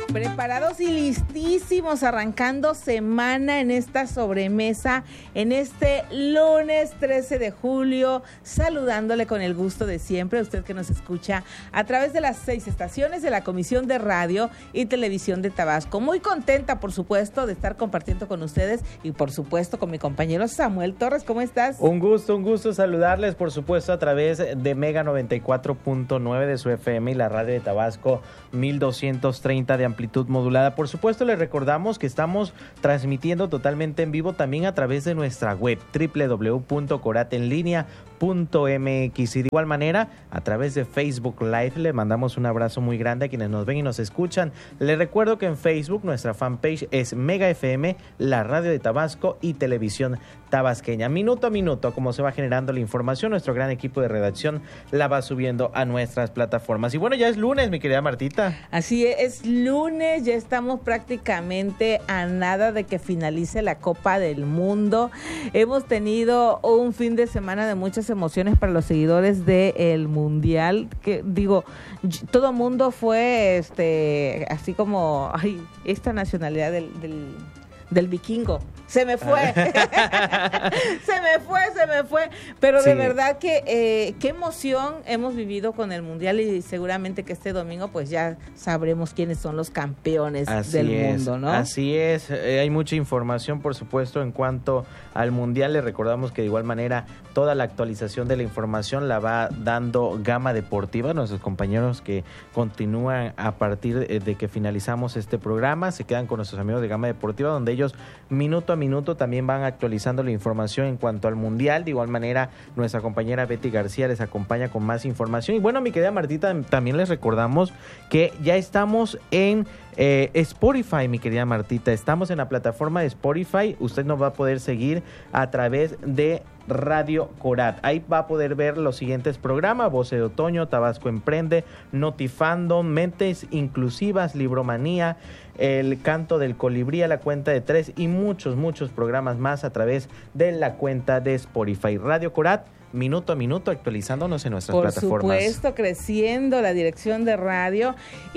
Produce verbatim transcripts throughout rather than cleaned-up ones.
Preparados y listísimos, arrancando semana en esta sobremesa, en este lunes trece de julio, saludándole con el gusto de siempre a usted que nos escucha a través de las seis estaciones de la Comisión de Radio y Televisión de Tabasco. Muy contenta, por supuesto, de estar compartiendo con ustedes y, por supuesto, con mi compañero Samuel Torres. ¿Cómo estás? Un gusto, un gusto saludarles, por supuesto, a través de Mega noventa y cuatro punto nueve de su F M y la radio de Tabasco mil doscientos treinta de amplitud modulada. Por supuesto, les recordamos que estamos transmitiendo totalmente en vivo también a través de nuestra web doble u doble u doble u punto coratenlinea punto m x y de igual manera a través de Facebook Live. Le mandamos un abrazo muy grande a quienes nos ven y nos escuchan. Les recuerdo que en Facebook nuestra fanpage es Mega F M, la radio de Tabasco y Televisión Tabasqueña. Minuto a minuto, como se va generando la información, nuestro gran equipo de redacción la va subiendo a nuestras plataformas. Y bueno, ya es lunes, mi querida Martita. Así es, es lunes, ya estamos prácticamente a nada de que finalice la Copa del Mundo. Hemos tenido un fin de semana de muchas emociones para los seguidores del Mundial, que digo, todo mundo fue este así como, ay, esta nacionalidad del, del, del vikingo. Se me fue, se me fue, se me fue, pero sí. De verdad que eh, qué emoción hemos vivido con el Mundial y seguramente que este domingo pues ya sabremos quiénes son los campeones así del es, mundo, ¿no? Así es, eh, hay mucha información, por supuesto, en cuanto al Mundial. Les recordamos que de igual manera toda la actualización de la información la va dando Gama Deportiva, nuestros compañeros que continúan a partir de que finalizamos este programa, se quedan con nuestros amigos de Gama Deportiva, donde ellos minuto a minuto también van actualizando la información en cuanto al Mundial. De igual manera, nuestra compañera Betty García les acompaña con más información. Y bueno, mi querida Martita, también les recordamos que ya estamos en eh, Spotify, mi querida Martita. Estamos en la plataforma de Spotify. Usted nos va a poder seguir a través de Radio Corat. Ahí va a poder ver los siguientes programas: Voce de Otoño, Tabasco Emprende, Notifando, Mentes Inclusivas, Libromanía, El Canto del Colibrí, a la cuenta de tres y muchos, muchos programas más a través de la cuenta de Spotify. Radio Corat, minuto a minuto, actualizándonos en nuestras Por plataformas. Por supuesto, creciendo la dirección de radio.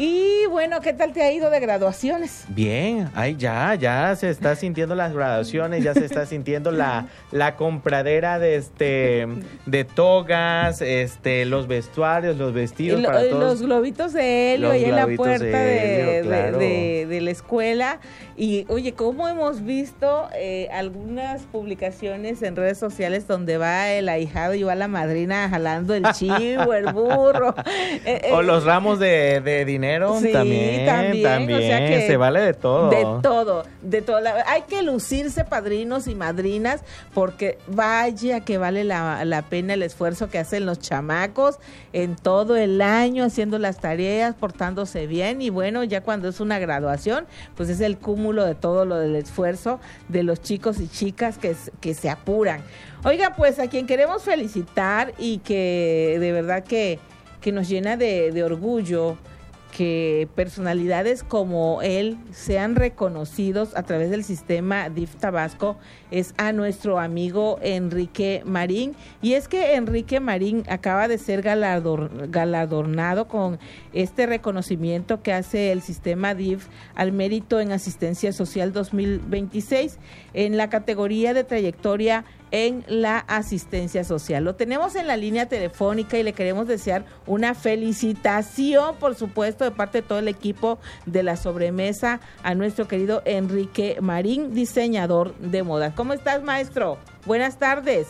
Y bueno, ¿qué tal te ha ido de graduaciones? Bien, ay, ya, ya se está sintiendo las graduaciones, ya se está sintiendo la, la compradera de este de togas, este, los vestuarios, los vestidos Lo, para todos. Los globitos de helio ahí en la puerta de, de, helio, claro. de, de, de la escuela. Y oye, ¿cómo hemos visto eh, algunas publicaciones en redes sociales donde va el ahijado y va la madrina jalando el chivo, el burro? Eh, eh, o los ramos de, de dinero, sí, también, también, también. O sea que se vale de todo. De todo, de todo. Hay que lucirse padrinos y madrinas porque vaya que vale la, la pena el esfuerzo que hacen los chamacos en todo el año haciendo las tareas, portándose bien y bueno, ya cuando es una graduación, pues es el cúmulo de todo lo del esfuerzo de los chicos y chicas que, que se apuran. Oiga, pues a quien queremos felicitar y que de verdad que, que nos llena de, de orgullo que personalidades como él sean reconocidos a través del sistema D I F Tabasco es a nuestro amigo Enrique Marín. Y es que Enrique Marín acaba de ser galardor, galardonado con este reconocimiento que hace el sistema D I F al mérito en asistencia social dos mil veintiséis en la categoría de trayectoria en la asistencia social. Lo tenemos en la línea telefónica y le queremos desear una felicitación, por supuesto, de parte de todo el equipo de la sobremesa a nuestro querido Enrique Marín, diseñador de moda. ¿Cómo estás, maestro? Buenas tardes.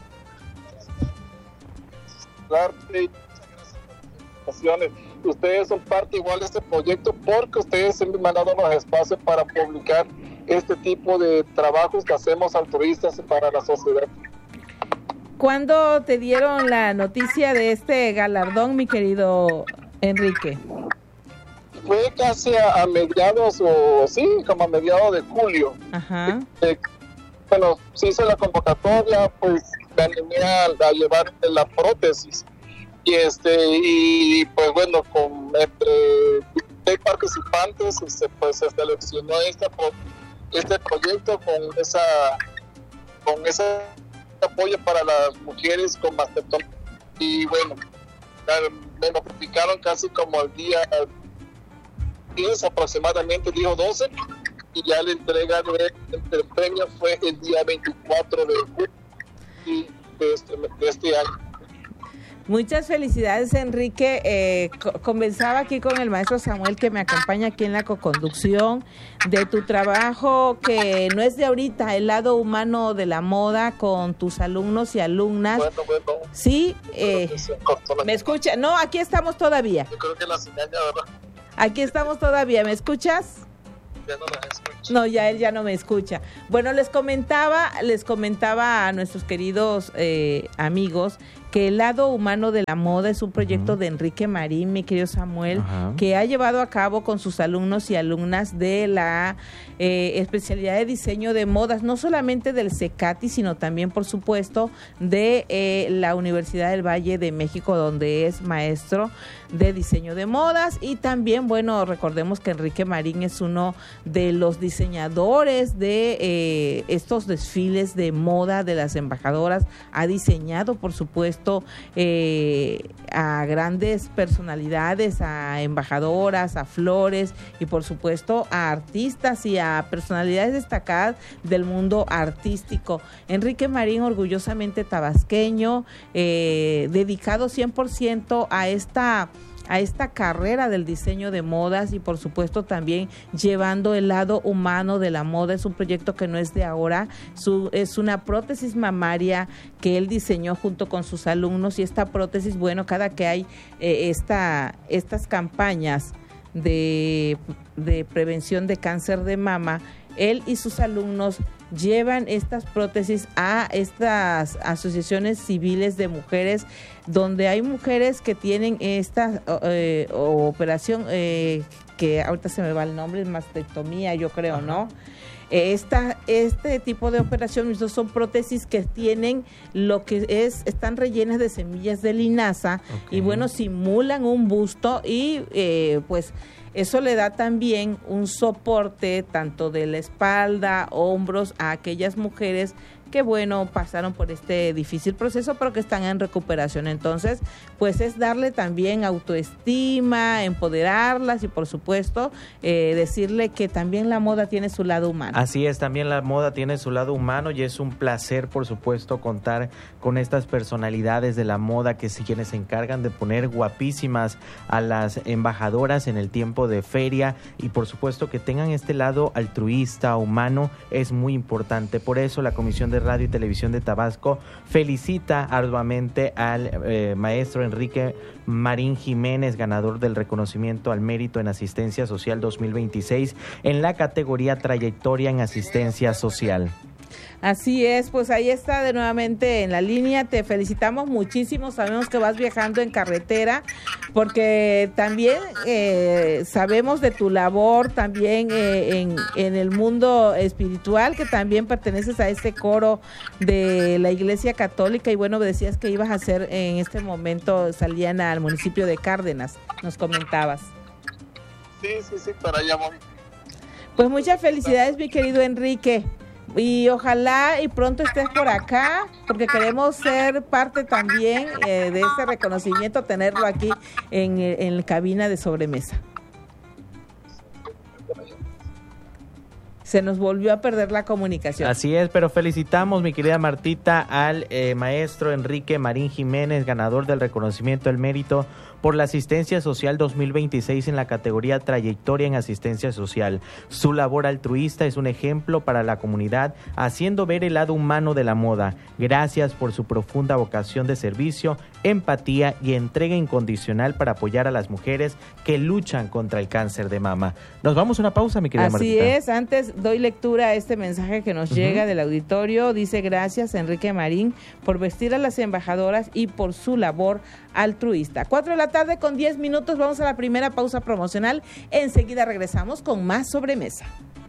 Ustedes son parte igual de este proyecto porque ustedes siempre me han dado los espacios para publicar este tipo de trabajos que hacemos altruistas para la sociedad. ¿Cuándo te dieron la noticia de este galardón, mi querido Enrique? Fue casi a, a mediados, o sí, como a mediados de julio. Ajá. Eh, bueno, se hizo la convocatoria, pues me animé a, a llevar la prótesis. Y este y pues bueno, con entre participantes este, pues se seleccionó este, este proyecto con esa con ese apoyo para las mujeres con mastectomía. Y bueno, me notificaron casi como el día diez aproximadamente, dijo doce, y ya la entrega del premio fue el día veinticuatro de julio de este, de este año. Muchas felicidades, Enrique. Eh, co- comenzaba aquí con el maestro Samuel, que me acompaña aquí en la coconducción, de tu trabajo que no es de ahorita, el lado humano de la moda con tus alumnos y alumnas. Bueno, bueno. Sí, eh, ¿me escucha? No, aquí estamos todavía. Yo creo que la señal ya, ¿verdad? Aquí estamos todavía. ¿Me escuchas? Ya no la escucho. No, ya él ya no me escucha. Bueno, les comentaba, les comentaba a nuestros queridos eh, amigos que el lado humano de la moda es un proyecto uh-huh. de Enrique Marín, mi querido Samuel, uh-huh. que ha llevado a cabo con sus alumnos y alumnas de la eh, especialidad de diseño de modas, no solamente del CECATI, sino también, por supuesto, de eh, la Universidad del Valle de México, donde es maestro de diseño de modas. Y también, bueno, recordemos que Enrique Marín es uno de los diseñadores de eh, estos desfiles de moda de las embajadoras. Ha diseñado, por supuesto, Eh, a grandes personalidades, a embajadoras, a flores y por supuesto a artistas y a personalidades destacadas del mundo artístico. Enrique Marín, orgullosamente tabasqueño, eh, dedicado cien por ciento a esta a esta carrera del diseño de modas y por supuesto también llevando el lado humano de la moda. Es un proyecto que no es de ahora, su, es una prótesis mamaria que él diseñó junto con sus alumnos, y esta prótesis, bueno, cada que hay eh, esta, estas campañas de, de prevención de cáncer de mama, él y sus alumnos llevan estas prótesis a estas asociaciones civiles de mujeres, donde hay mujeres que tienen esta eh, operación, eh, que ahorita se me va el nombre, mastectomía, yo creo, ajá, ¿no? Esta, este tipo de operación, son prótesis que tienen lo que es, están rellenas de semillas de linaza, okay, y bueno, simulan un busto y eh, pues eso le da también un soporte tanto de la espalda, hombros, a aquellas mujeres que, bueno, pasaron por este difícil proceso, pero que están en recuperación. Entonces, pues es darle también autoestima, empoderarlas y, por supuesto, eh, decirle que también la moda tiene su lado humano. Así es, también la moda tiene su lado humano y es un placer, por supuesto, contar con estas personalidades de la moda que si quienes se encargan de poner guapísimas a las embajadoras en el tiempo de feria y, por supuesto, que tengan este lado altruista, humano, es muy importante. Por eso la Comisión de Radio y Televisión de Tabasco felicita arduamente al eh, maestro Enrique Marín Jiménez, ganador del reconocimiento al mérito en asistencia social dos mil veintiséis en la categoría Trayectoria en Asistencia Social. Así es, pues ahí está de nuevamente en la línea. Te felicitamos muchísimo, sabemos que vas viajando en carretera, porque también eh, sabemos de tu labor también eh, en, en el mundo espiritual, que también perteneces a este coro de la Iglesia Católica, y bueno, decías que ibas a hacer en este momento, salían al municipio de Cárdenas, nos comentabas. Sí, sí, sí, para allá voy. Pues muchas felicidades, mi querido Enrique. Y ojalá y pronto estés por acá, porque queremos ser parte también eh, de ese reconocimiento, tenerlo aquí en, en la cabina de sobremesa. Se nos volvió a perder la comunicación. Así es, pero felicitamos, mi querida Martita, al eh, maestro Enrique Marín Jiménez, ganador del reconocimiento al mérito por la asistencia social dos mil veintiséis en la categoría Trayectoria en Asistencia Social. Su labor altruista es un ejemplo para la comunidad, haciendo ver el lado humano de la moda. Gracias por su profunda vocación de servicio, empatía y entrega incondicional para apoyar a las mujeres que luchan contra el cáncer de mama. Nos vamos a una pausa, mi querida Así Martita. Así es, antes doy lectura a este mensaje que nos uh-huh. llega del auditorio. Dice: gracias, Enrique Marín, por vestir a las embajadoras y por su labor altruista. Cuatro de la tarde con diez minutos, vamos a la primera pausa promocional. Enseguida regresamos con más sobremesa.